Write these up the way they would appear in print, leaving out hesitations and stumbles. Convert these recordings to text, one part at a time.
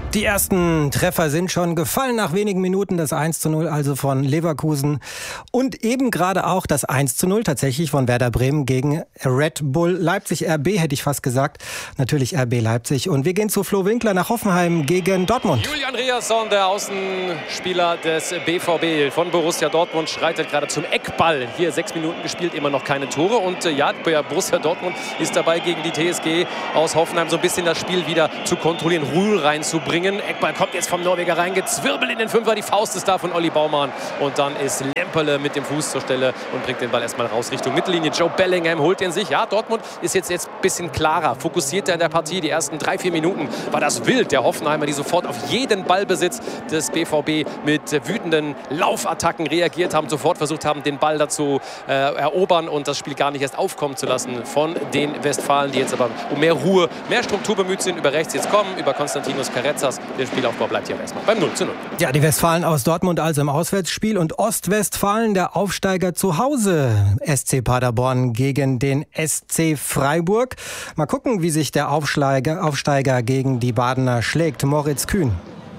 Die ersten Treffer sind schon gefallen nach wenigen Minuten. Das 1:0 also von Leverkusen und eben gerade auch das 1:0 tatsächlich von Werder Bremen gegen Red Bull Leipzig. RB hätte ich fast gesagt. Natürlich RB Leipzig. Und wir gehen zu Flo Winkler nach Hoffenheim gegen Dortmund. Julian Riasson, der Außenspieler des BVB von Borussia Dortmund, schreitet gerade zum Eckball. Hier 6 Minuten gespielt, immer noch keine Tore. Und Borussia Dortmund ist dabei, gegen die TSG aus Hoffenheim so ein bisschen das Spiel wieder zu kontrollieren, Ruhe reinzubringen. Eckball kommt jetzt vom Norweger rein, gezwirbelt in den Fünfer, die Faust ist da von Olli Baumann und dann ist Lemperle mit dem Fuß zur Stelle und bringt den Ball erstmal raus Richtung Mittellinie. Joe Bellingham holt den sich. Ja, Dortmund ist jetzt ein bisschen klarer, fokussierter in der Partie. Die ersten 3-4 Minuten war das wild der Hoffenheimer, die sofort auf jeden Ballbesitz des BVB mit wütenden Laufattacken reagiert haben, sofort versucht haben, den Ball dazu erobern und das Spiel gar nicht erst aufkommen zu lassen von den Westfalen, die jetzt aber um mehr Ruhe, mehr Struktur bemüht sind, über rechts jetzt kommen, über Konstantinos Carezza. Der Spielaufbau bleibt hier erstmal beim 0:0. Ja, die Westfalen aus Dortmund also im Auswärtsspiel und Ostwestfalen, der Aufsteiger zu Hause. SC Paderborn gegen den SC Freiburg. Mal gucken, wie sich der Aufsteiger gegen die Badener schlägt. Moritz Kühn.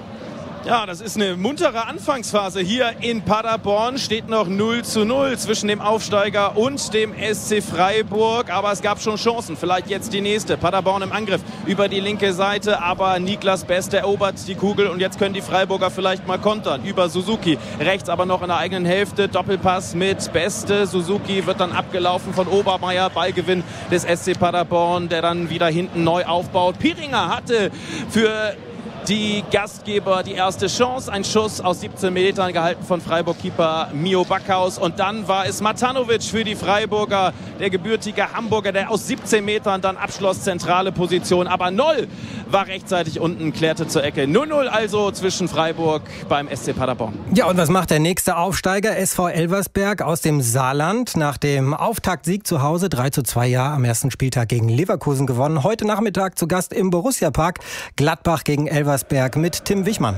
Ja, das ist eine muntere Anfangsphase hier in Paderborn. Steht noch 0:0 zwischen dem Aufsteiger und dem SC Freiburg. Aber es gab schon Chancen. Vielleicht jetzt die nächste. Paderborn im Angriff über die linke Seite. Aber Niklas Beste erobert die Kugel. Und jetzt können die Freiburger vielleicht mal kontern. Über Suzuki. Rechts aber noch in der eigenen Hälfte. Doppelpass mit Beste. Suzuki wird dann abgelaufen von Obermeier. Ballgewinn des SC Paderborn, der dann wieder hinten neu aufbaut. Piringer hatte für die Gastgeber die erste Chance. Ein Schuss aus 17 Metern gehalten von Freiburg-Keeper Mio Backhaus. Und dann war es Matanovic für die Freiburger, der gebürtige Hamburger, der aus 17 Metern dann abschloss, zentrale Position. Aber Noll war rechtzeitig unten, klärte zur Ecke. 0:0 also zwischen Freiburg beim SC Paderborn. Ja, und was macht der nächste Aufsteiger? SV Elversberg aus dem Saarland. Nach dem Auftaktsieg zu Hause 3:2 am ersten Spieltag gegen Leverkusen gewonnen. Heute Nachmittag zu Gast im Borussia-Park. Gladbach gegen Elversberg mit Tim Wichmann.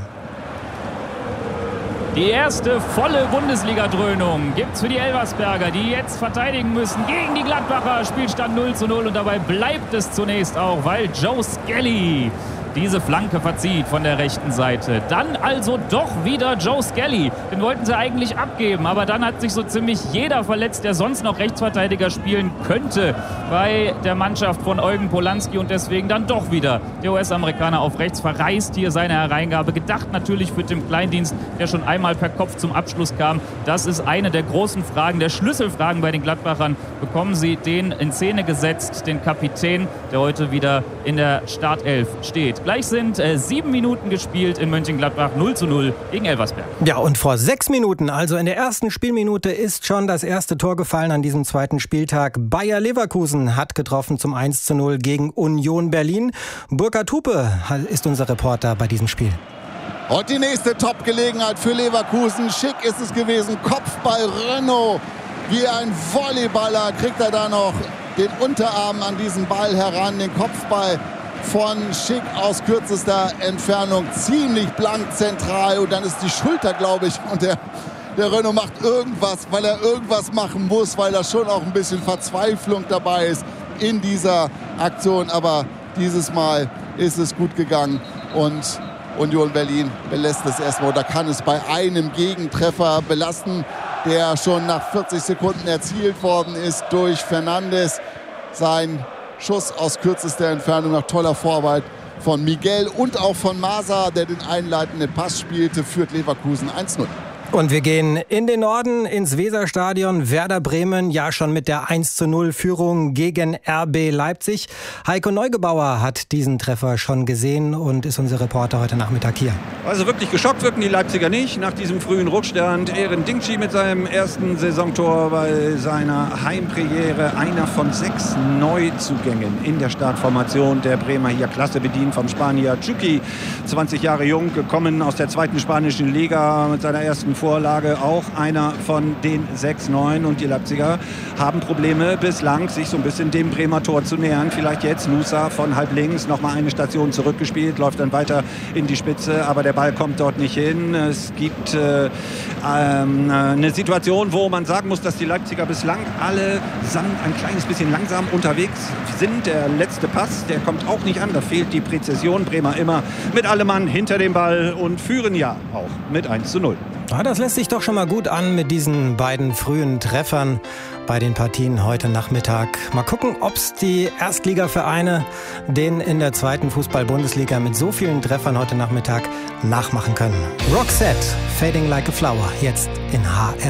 Die erste volle Bundesliga-Dröhnung gibt's für die Elversberger, die jetzt verteidigen müssen gegen die Gladbacher. Spielstand 0:0 und dabei bleibt es zunächst auch, weil Joe Skelly diese Flanke verzieht von der rechten Seite. Dann also doch wieder Joe Skelly. Den wollten sie eigentlich abgeben, aber dann hat sich so ziemlich jeder verletzt, der sonst noch Rechtsverteidiger spielen könnte bei der Mannschaft von Eugen Polanski und deswegen dann doch wieder der US-Amerikaner auf rechts verreist hier seine Hereingabe. Gedacht natürlich für Tim Kleindienst, der schon einmal per Kopf zum Abschluss kam. Das ist eine der großen Fragen, der Schlüsselfragen bei den Gladbachern. Bekommen sie den in Szene gesetzt, den Kapitän, der heute wieder in der Startelf steht. Gleich sind 7 Minuten gespielt in Mönchengladbach, 0:0 gegen Elversberg. Ja, und vor 6 Minuten, also in der ersten Spielminute, ist schon das erste Tor gefallen an diesem zweiten Spieltag. Bayer Leverkusen hat getroffen zum 1:0 gegen Union Berlin. Burkhard Hupe ist unser Reporter bei diesem Spiel. Und die nächste Top-Gelegenheit für Leverkusen. Schick ist es gewesen. Kopfball Renault. Wie ein Volleyballer kriegt er da noch den Unterarm an diesen Ball heran. Den Kopfball von Schick aus kürzester Entfernung. Ziemlich blank zentral. Und dann ist die Schulter, glaube ich. Und der Renault macht irgendwas, weil er irgendwas machen muss. Weil da schon auch ein bisschen Verzweiflung dabei ist in dieser Aktion. Aber dieses Mal ist es gut gegangen. Und Union Berlin belässt es erstmal oder kann es bei einem Gegentreffer belassen, der schon nach 40 Sekunden erzielt worden ist durch Fernandes. Sein Schuss aus kürzester Entfernung nach toller Vorarbeit von Miguel und auch von Masa, der den einleitenden Pass spielte, führt Leverkusen 1:0. Und wir gehen in den Norden, ins Weserstadion. Werder Bremen, ja schon mit der 1:0-Führung gegen RB Leipzig. Heiko Neugebauer hat diesen Treffer schon gesehen und ist unser Reporter heute Nachmittag hier. Also wirklich geschockt wirken die Leipziger nicht nach diesem frühen Rückstand. Eren Dingshi mit seinem ersten Saisontor bei seiner Heimpremiere. Einer von 6 Neuzugängen in der Startformation der Bremer. Hier klasse bedient vom Spanier Chucky. 20 Jahre jung, gekommen aus der zweiten spanischen Liga mit seiner ersten Vorlage auch einer von den 6-9. Und die Leipziger haben Probleme bislang, sich so ein bisschen dem Bremer Tor zu nähern. Vielleicht jetzt Nusa von halb links nochmal eine Station zurückgespielt, läuft dann weiter in die Spitze, aber der Ball kommt dort nicht hin. Es gibt eine Situation, wo man sagen muss, dass die Leipziger bislang allesamt ein kleines bisschen langsam unterwegs sind. Der letzte Pass, der kommt auch nicht an, da fehlt die Präzision. Bremer immer mit allem Mann hinter dem Ball und führen ja auch mit 1:0. Ja, das lässt sich doch schon mal gut an mit diesen beiden frühen Treffern bei den Partien heute Nachmittag. Mal gucken, ob es die Erstligavereine den in der zweiten Fußball-Bundesliga mit so vielen Treffern heute Nachmittag nachmachen können. Roxette, Fading Like a Flower, jetzt in HR.